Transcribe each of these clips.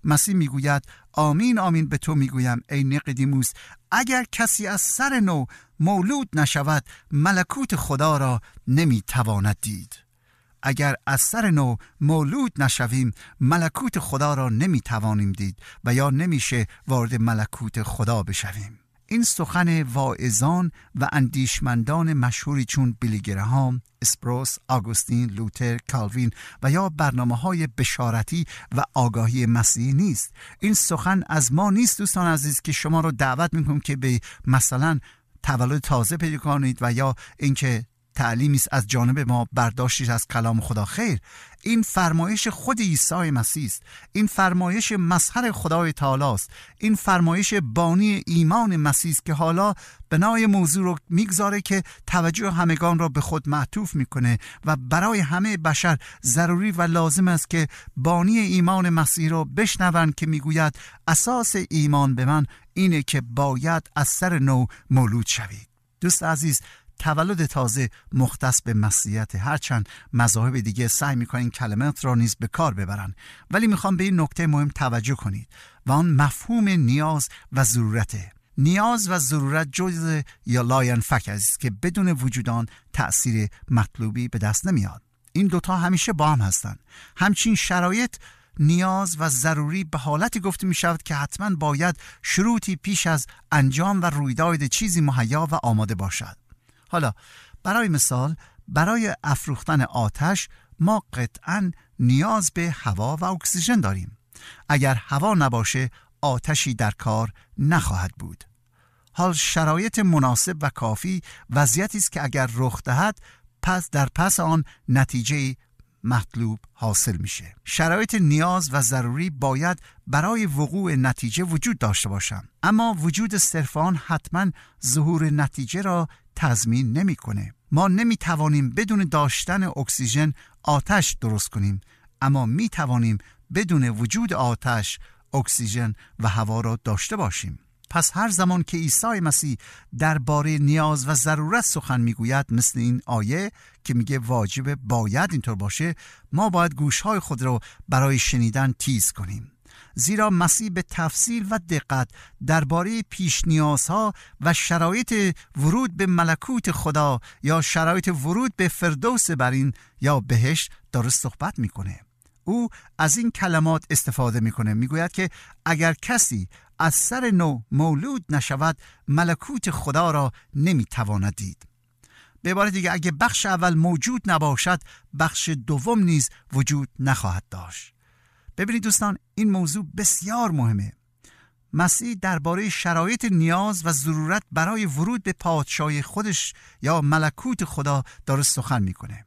مسیح میگوید آمین آمین به تو میگویم ای نیقودیموس، اگر کسی از سر نو مولود نشود ملکوت خدا را نمیتواند دید. اگر از سر نو مولود نشویم ملکوت خدا را نمیتوانیم دید و یا نمیشه وارد ملکوت خدا بشویم. این سخن واعظان و اندیشمندان مشهوری چون بیلی گراهام، اسپروس، آگوستین، لوتر، کالوین و یا برنامه‌های بشارتی و آگاهی مسیحی نیست. این سخن از ما نیست دوستان عزیز که شما رو دعوت میکنم که به مثلا تولد تازه پیدا کنید و یا اینکه تعلیمی است از جانب ما برداشتید از کلام خدا. خیر، این فرمایش خود عیسی مسیح است. این فرمایش مظهر خدای تعالی است. این فرمایش بانی ایمان مسیح است که حالا بنای موضوع رو میگذاره که توجه همگان را به خود معطوف میکنه و برای همه بشر ضروری و لازم است که بانی ایمان مسیح رو بشنوند که میگوید اساس ایمان به من اینه که باید از سر نو مولود شوید. دوست عزیز، تولد تازه مختص به مسیحیت، هرچند مذاهب دیگه سعی میکنن این کلمات را نیز به کار ببرن، ولی میخوام به این نکته مهم توجه کنید و آن مفهوم نیاز و ضرورته. نیاز و ضرورت جزء یا لاینفک است که بدون وجود آن تأثیر مطلوبی به دست نمیاد. این دوتا همیشه با هم هستن. همچین شرایط نیاز و ضروری به حالتی گفته می شود که حتما باید شروطی پیش از انجام و رویداد چیزی مهیا و آماده باشد. حالا برای مثال، برای افروختن آتش ما قطعاً نیاز به هوا و اکسیژن داریم. اگر هوا نباشه آتشی در کار نخواهد بود. حال شرایط مناسب و کافی وضعیتی است که اگر رخ دهد پس در پس آن نتیجه مطلوب حاصل میشه. شرایط نیاز و ضروری باید برای وقوع نتیجه وجود داشته باشند، اما وجود صرف آن حتما ظهور نتیجه را تضمین نمیکنه. ما نمیتوانیم بدون داشتن اکسیژن آتش درست کنیم، اما میتوانیم بدون وجود آتش اکسیژن و هوا را داشته باشیم. پس هر زمان که عیسی مسیح درباره نیاز و ضرورت سخن میگوید، مثل این آیه که میگه واجب باید اینطور باشه، ما باید گوشهای خود را برای شنیدن تیز کنیم، زیرا مسیح به تفصیل و دقت درباره پیش نیازها و شرایط ورود به ملکوت خدا یا شرایط ورود به فردوس برین یا بهشت داره صحبت میکنه. او از این کلمات استفاده میکنه، میگوید که اگر کسی از سر نو مولود نشود ملکوت خدا را نمیتواند دید. به عبارت دیگه اگه بخش اول موجود نباشد بخش دوم نیز وجود نخواهد داشت. ببینید دوستان، این موضوع بسیار مهمه. مسیح درباره شرایط نیاز و ضرورت برای ورود به پادشاهی خودش یا ملکوت خدا داره سخن میکنه.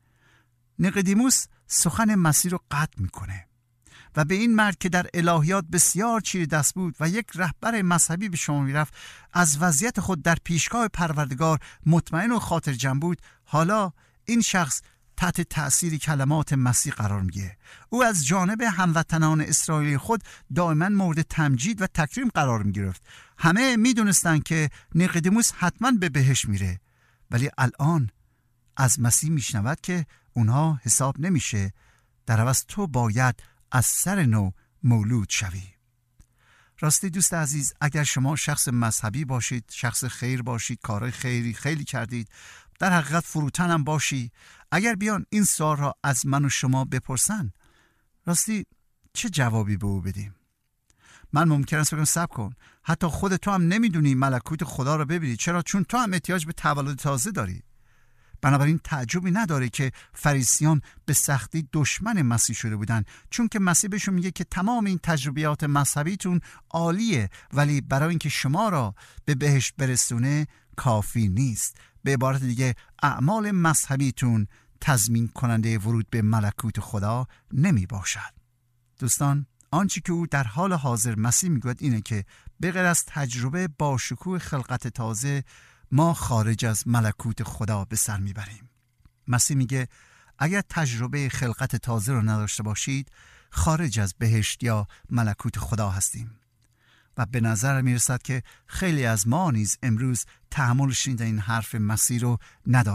نیقودیموس سخن مسیح رو قطع میکنه و به این مرد که در الهیات بسیار چیره دست بود و یک رهبر مذهبی به شما میرفت، از وضعیت خود در پیشگاه پروردگار مطمئن و خاطر جمع بود، حالا این شخص تحت تأثیر کلمات مسیح قرار میگیره. او از جانب هموطنان اسرائیلی خود دائما مورد تمجید و تکریم قرار میگرفت. همه میدونستن که نیقودیموس حتما به بهشت میره، ولی الان از مسیح میشنود که اونها حساب نمیشه، در عوض تو باید از سر نو مولود شوی. راستی دوست عزیز، اگر شما شخص مذهبی باشید، شخص خیر باشید، کارهای خیری خیلی کردید، در حقیقت فروتن هم باشی، اگر بیان این سوال را از من و شما بپرسن، راستی چه جوابی به او بدیم؟ من ممکن است بگم صبر کن، حتی خود تو هم نمیدونی ملکوت خدا را ببینی. چرا؟ چون تو هم احتیاج به تولد تازه داری. بنابراین تعجبی نداره که فریسیان به سختی دشمن مسیح شده بودن، چون که مسیح بهشون میگه که تمام این تجربیات مذهبیتون عالیه، ولی برای اینکه شما را به بهشت برسونه کافی نیست. به عبارت دیگه اعمال مذهبیتون تضمین کننده ورود به ملکوت خدا نمی باشد. دوستان، آنچه که او در حال حاضر مسیح میگوید اینه که به غیر از تجربه با شکوه خلقت تازه ما خارج از ملکوت خدا به سر میبریم. مسیح میگه اگر تجربه خلقت تازه رو نداشته باشید خارج از بهشت یا ملکوت خدا هستیم. و به نظر میرسد که خیلی از ما نیز امروز تحمل شنیدن این حرف مسیح رو نداریم،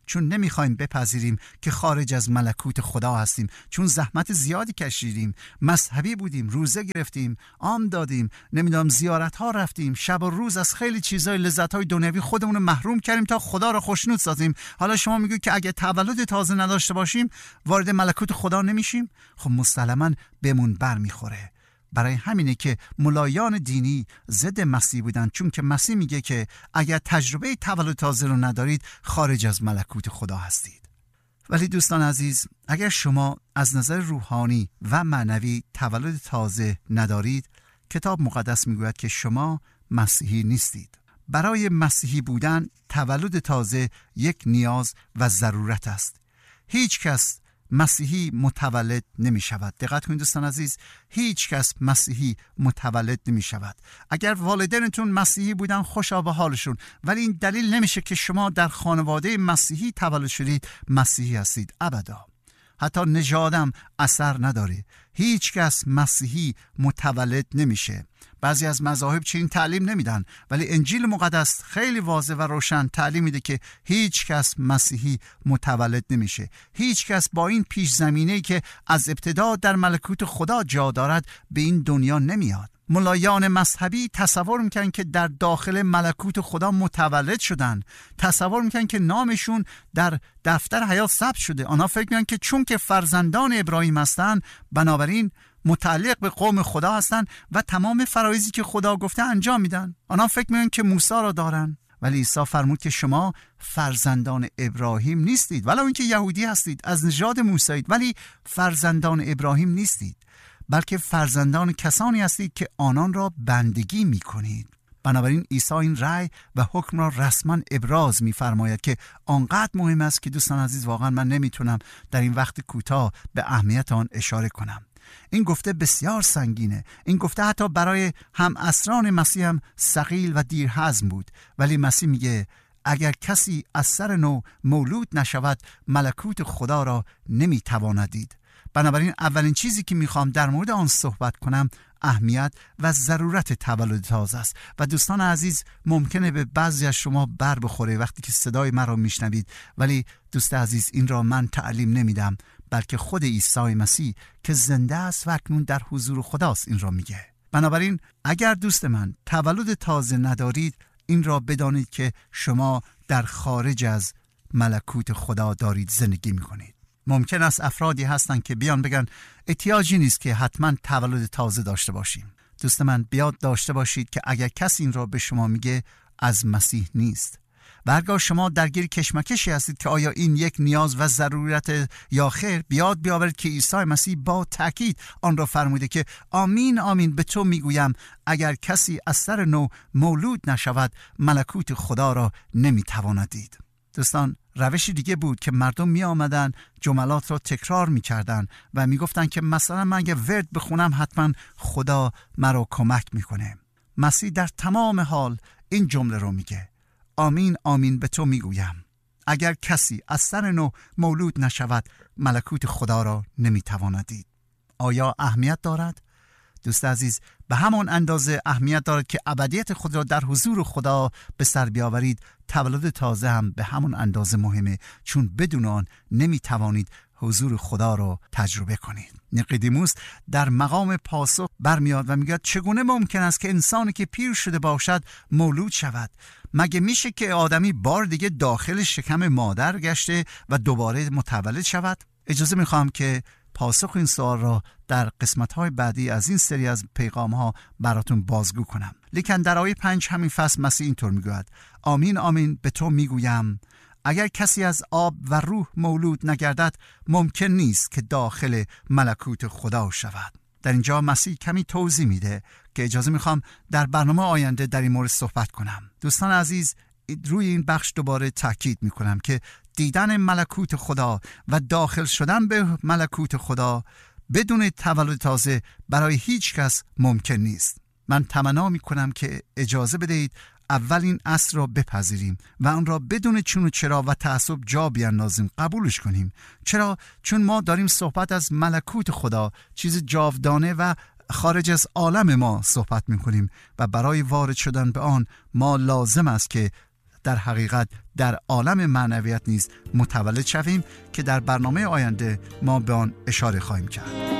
چون نمیخوایم بپذیریم که خارج از ملکوت خدا هستیم، چون زحمت زیادی کشیدیم، مذهبی بودیم، روزه گرفتیم، عام دادیم، نمیدونم زیارت ها رفتیم، شب و روز از خیلی چیزای لذت های دنیوی خودمون رو محروم کردیم تا خدا رو خوشنود سازیم. حالا شما میگید که اگه تولد تازه نداشته باشیم وارد ملکوت خدا نمیشیم؟ خب مسلماً بهمون برمیخوره. برای همینه که ملایان دینی ضد مسیح بودن، چون که مسیح میگه که اگر تجربه تولد تازه رو ندارید خارج از ملکوت خدا هستید. ولی دوستان عزیز، اگر شما از نظر روحانی و معنوی تولد تازه ندارید، کتاب مقدس میگوید که شما مسیحی نیستید. برای مسیحی بودن تولد تازه یک نیاز و ضرورت است. هیچ کس مسیحی متولد نمی شود. دقت کنید دوستان عزیز، هیچ کس مسیحی متولد نمی شود. اگر والدینتون مسیحی بودن خوشا به حالشون، ولی این دلیل نمیشه که شما در خانواده مسیحی تولد شدید مسیحی هستید. ابدا. حتی نژادم اثر نداره. هیچ کس مسیحی متولد نمیشه. بعضی از مذاهب چنین تعلیم نمیدن، ولی انجیل مقدس خیلی واضح و روشن تعلیم میده که هیچ کس مسیحی متولد نمیشه. هیچ کس با این پیش زمینه‌ای که از ابتدا در ملکوت خدا جا دارد به این دنیا نمیاد. ملایان مذهبی تصور میکنن که در داخل ملکوت خدا متولد شدن، تصور میکنن که نامشون در دفتر حیات ثبت شده. آنها فکر میکنن که چون که فرزندان ابراهیم هستن بنابراین متعلق به قوم خدا هستن و تمام فرایضی که خدا گفته انجام میدن. آنها فکر میکنن که موسی را دارن، ولی عیسی فرمود که شما فرزندان ابراهیم نیستید، ولو اینکه یهودی هستید، از نژاد موسیید، ولی فرزندان ابراهیم نیستید، بلکه فرزندان کسانی هستید که آنان را بندگی میکنید. بنابراین عیسی این رأی و حکم را رسما ابراز می‌فرماید که آنقدر مهم است که دوستان عزیز واقعا من نمیتونم در این وقت کوتاه به اهمیت آن اشاره کنم. این گفته بسیار سنگینه. این گفته حتی برای هم اسران مسیح هم ثقیل و دیرهضم بود، ولی مسیح میگه اگر کسی از سر نو مولود نشود ملکوت خدا را نمیتواند دید. بنابراین اولین چیزی که میخوام در مورد آن صحبت کنم اهمیت و ضرورت تولد تازه است. و دوستان عزیز ممکنه به بعضی از شما بر بخوره وقتی که صدای من را میشنوید، ولی دوست عزیز این را من تعلیم نمیدم، بلکه خود عیسی مسیح که زنده است و اکنون در حضور خداست این را میگه. بنابراین اگر دوست من تولد تازه ندارید، این را بدانید که شما در خارج از ملکوت خدا دارید زندگی میکنید. ممکن است افرادی هستن که بیان بگن احتیاجی نیست که حتما تولد تازه داشته باشیم. دوست من بیاد داشته باشید که اگر کسی این را به شما میگه از مسیح نیست. و هرگاه شما درگیر کشمکشی هستید که آیا این یک نیاز و ضرورت یا خیر، بیاورید که عیسی مسیح با تأکید آن را فرموده که آمین آمین به تو میگویم اگر کسی از سر نو مولود نشود ملکوت خدا را نمیتواند دید. دوستان روشی دیگه بود که مردم می آمدن جملات را تکرار می کردن و می گفتن که مثلا من اگه ورد بخونم حتما خدا مرا کمک می کنه. مسیح در تمام حال این جمله رو میگه آمین آمین به تو میگویم اگر کسی از سر نو مولود نشود ملکوت خدا را نمیتواند دید. آیا اهمیت دارد؟ دوست عزیز به همان اندازه اهمیت دارد که ابدیت خود را در حضور خدا به سر بیاورید. تولد تازه هم به همون اندازه مهمه، چون بدون آن نمیتوانید حضور خدا را تجربه کنید. نیقودیموس در مقام پاسخ برمیاد و میگه چگونه ممکن است که انسانی که پیر شده باشد مولود شود؟ مگه میشه که آدمی بار دیگه داخل شکم مادر گشته و دوباره متولد شود؟ اجازه میخوام که پاسخ این سوال را در قسمت‌های بعدی از این سری از پیغام‌ها براتون بازگو کنم. لیکن در آیه 5 همین فصل مسیح اینطور میگوید آمین آمین به تو میگویم اگر کسی از آب و روح مولود نگردد ممکن نیست که داخل ملکوت خدا شود. در اینجا مسیح کمی توضیح میده که اجازه میخوام در برنامه آینده در این مورد صحبت کنم. دوستان عزیز روی این بخش دوباره تاکید میکنم که دیدن ملکوت خدا و داخل شدن به ملکوت خدا بدون تولد تازه برای هیچ کس ممکن نیست. من تمنا میکنم که اجازه بدهید اول این اصل را بپذیریم و آن را بدون چون و چرا و تعصب جا بیاندازیم، قبولش کنیم. چرا؟ چون ما داریم صحبت از ملکوت خدا، چیز جاودانه و خارج از عالم ما صحبت میکنیم و برای وارد شدن به آن ما لازم است که در حقیقت در عالم معنویت نیز متولد شویم که در برنامه آینده ما به آن اشاره خواهیم کرد.